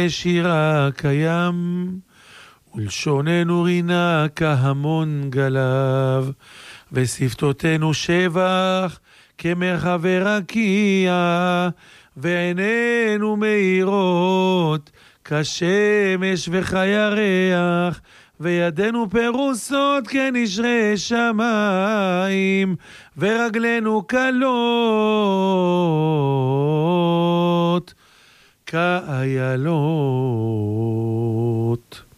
שירה קיים, ולשוננו רינה כהמון גלב, ושפתותינו שבח כמרחבי רקיע, ועינינו מאירות כשמש וכירח, וידינו פרוסות כנשרי שמיים, ורגלינו קלות כאיילות.